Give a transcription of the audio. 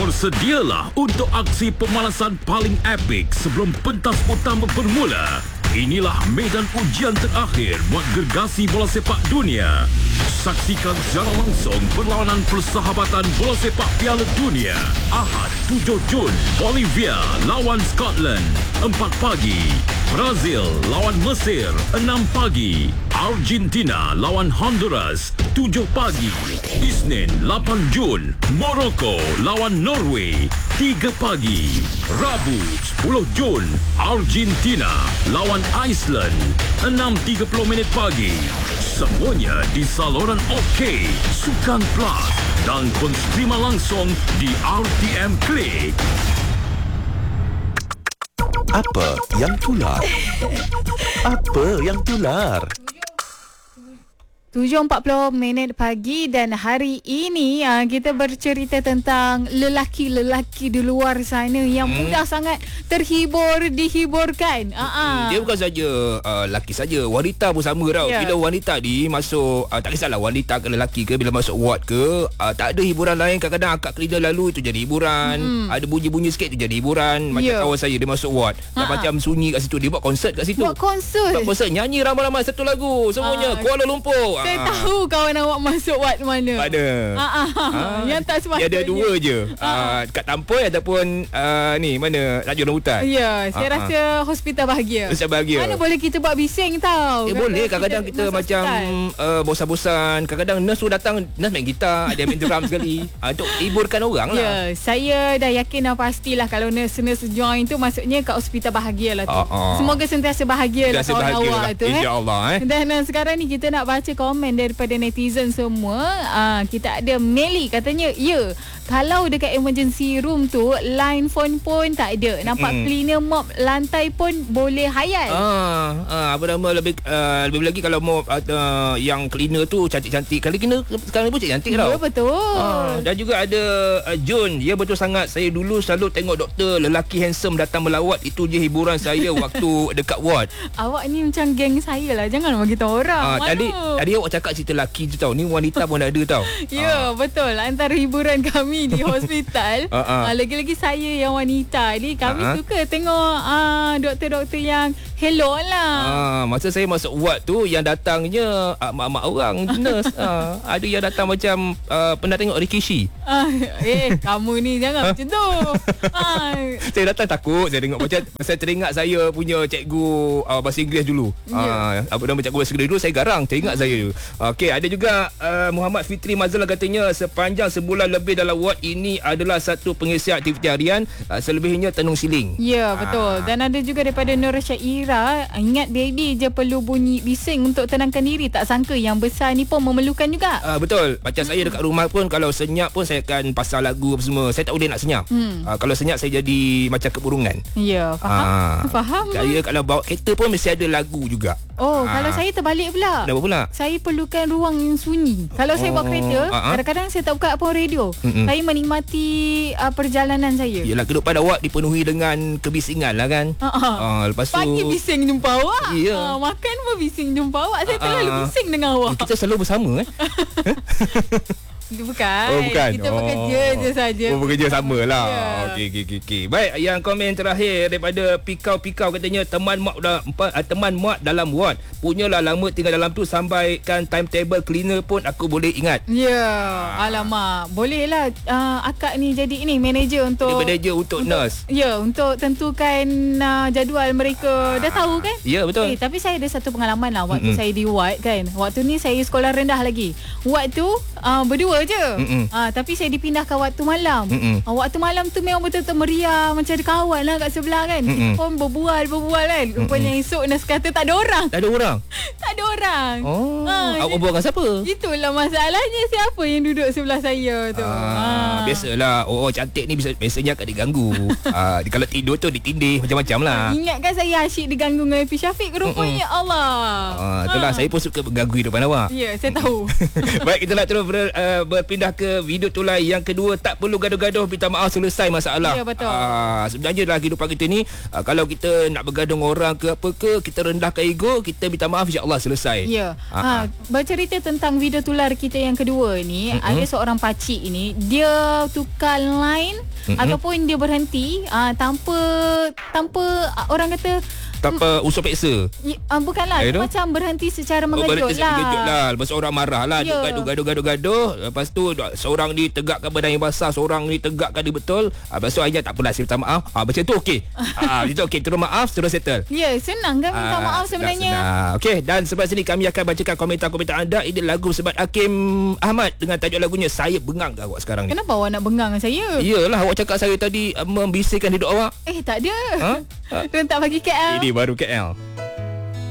Bersedialah untuk aksi pemanasan paling epik sebelum pentas utama bermula. Inilah medan ujian terakhir buat gergasi bola sepak dunia. Saksikan secara langsung perlawanan persahabatan bola sepak Piala Dunia. Ahad 7 Jun, Bolivia lawan Scotland, 4 pagi. Brazil lawan Mesir, 6 pagi. Argentina lawan Honduras, 7 pagi. Isnin 8 Jun, Morocco lawan Norway, 3 pagi. Rabu 10 Jun, Argentina lawan Iceland, 6.30 pagi. Semuanya di saluran OK, Sukan Plus dan penstrima langsung di RTM Klik. Apa yang tular? Apa yang tular? 7.40 pagi dan hari ini kita bercerita tentang lelaki-lelaki di luar sana yang mudah sangat terhibur, dihiburkan. Dia bukan saja lelaki saja, wanita pun sama tau. Yeah. Bila wanita ni masuk, tak kisahlah wanita ke lelaki ke, bila masuk ward ke, tak ada hiburan lain. Kadang-kadang akak cleaner lalu itu jadi hiburan. Ada bunyi-bunyi sikit itu jadi hiburan. Macam kawan saya, dia masuk ward macam sunyi kat situ, dia buat konsert kat situ. Buat konsert, nyanyi ramai-ramai satu lagu semuanya. Kuala Lumpur. Saya tahu kawan awak masuk ward mana. Ada. Yang tak sepatutnya. Dia ada dua je. Kat Tampoi ataupun ni mana Raja Rambutan. Ya, saya rasa hospital bahagia. Hospital bahagia. Mana boleh kita buat bising tau. Boleh. Kadang-kadang kita macam bosan-bosan. Kadang-kadang nurse tu datang, nurse main gitar, dia main drum sekali. Untuk hiburkan orang lah. Ya, saya dah yakin dah pastilah kalau nurse join tu maksudnya kat hospital bahagia lah tu. Semoga sentiasa bahagia lah kawan awak tu. InsyaAllah. Dan sekarang ni kita nak baca komen daripada netizen semua. Kita ada Meli katanya, ya, kalau dekat emergency room tu line phone pun tak ada. Nampak cleaner mop lantai pun boleh hayal. Apa nama lebih lagi kalau mop yang cleaner tu cantik-cantik. Kalau cleaner sekarang pun cantik tau. Ya, betul. Dan juga ada Jun, ya betul sangat. Saya dulu selalu tengok doktor lelaki handsome datang melawat. Itu je hiburan saya waktu dekat ward. Awak ni macam geng saya lah. Jangan bagi tahu orang. Tadi awak cakap cerita lelaki tu tau. Ni wanita pun ada tau. Ya, betul. Antara hiburan kami di hospital, lagi-lagi saya yang wanita ni, kami suka tengok doktor-doktor yang hello lah. Masa saya masuk ward tu, yang datangnya mak-mak orang nurse. Ada yang datang macam pernah tengok Rikishi. Kamu ni jangan macam tu. Saya datang takut. Saya tengok macam saya teringat saya punya cikgu bahasa Inggeris dulu. Apa nama cikgu bahasa Inggeris dulu, saya garang. Teringat saya. Okey, ada juga Muhammad Fitri Mazal katanya, sepanjang sebulan lebih dalam ward ini adalah satu pengisian aktiviti harian, selebihnya tenung siling. Ya, betul. Dan ada juga daripada Nur Syaira, ingat baby je perlu bunyi bising untuk tenangkan diri, tak sangka yang besar ni pun memerlukan juga. Betul. Macam saya dekat rumah pun, kalau senyap pun saya akan pasang lagu apa semua. Saya tak boleh nak senyap. Kalau senyap saya jadi macam keburungan. Ya, faham. Faham. Saya kalau bawa kereta pun mesti ada lagu juga. Kalau saya terbalik pula. Kenapa pula? Saya perlukan ruang yang sunyi. Kalau saya bawa kereta, kadang-kadang saya tak buka pun radio. Saya menikmati perjalanan saya. Yelah, kehidupan awak dipenuhi dengan kebisingan lah kan. Lepas tu pagi bising jumpa awak. Ya. Makan pun bising jumpa awak. Saya terlalu bising dengan awak. Kita selalu bersama Bukan. Kita bekerja je saja. Bekerja sama lah. Ya. Okey. Baik, yang komen terakhir daripada Pikau katanya, teman mak dalam ward. Punyalah lama tinggal dalam tu, sampaikan timetable cleaner pun aku boleh ingat. Ya, alamak. Bolehlah akak ni jadi ini manager untuk nurse. Ya, untuk tentukan jadual mereka. Dah tahu kan? Ya, betul. Tapi saya ada satu pengalaman lah waktu saya di ward kan. Waktu ni saya sekolah rendah lagi. Ward tu berdua je. Tapi saya dipindahkan waktu malam. Waktu malam tu memang betul-betul meriah, macam ada kawan lah kat sebelah kan. Kita pun berbual kan. Rupanya esok nurse kata tak ada orang. Tak ada orang? Tak ada orang. Awak berbual dengan siapa? Itulah masalahnya, siapa yang duduk sebelah saya tu. Biasalah, orang cantik ni biasanya akan diganggu. Kalau tidur tu ditindih macam-macam lah. Ingatkan saya asyik diganggu dengan Epi Syafiq. Rupanya Allah. Itulah, saya pun suka mengganggu hidupan awak. Ya, saya tahu. Baik, kita nak terus berpindah ke video tular yang kedua. Tak perlu gaduh-gaduh, minta maaf, selesai masalah. Ya, betul. Sebenarnya dalam kehidupan kita ni, kalau kita nak bergaduh dengan orang ke apa ke, kita rendahkan ego, kita minta maaf, insya-Allah selesai. Ya. Bercerita tentang video tular kita yang kedua ni, ada seorang pakcik ni, dia tukar line ataupun dia berhenti tanpa orang kata tanpa usul peksa. Bukanlah, dia macam berhenti secara mengejut lah. Lepas orang marah lah, gaduh. Lepas tu seorang ni tegakkan badan yang basah, seorang ni tegakkan dia betul. Lepas tu akhirnya tak apalah, saya minta maaf. Macam tu okey. Itu okey, terus maaf, terus settle. Ya, senang kan minta maaf sebenarnya. Okey, dan sebab sini kami akan bacakan komentar-komentar anda. Ini lagu Sebat Hakim Ahmad dengan tajuk lagunya Saya Bengang awak sekarang ni. Kenapa awak nak bengang dengan saya? Iyalah, awak cakap saya tadi membisikkan hidup awak. Tak ada. Rentak bagi KL. Ini baru KL.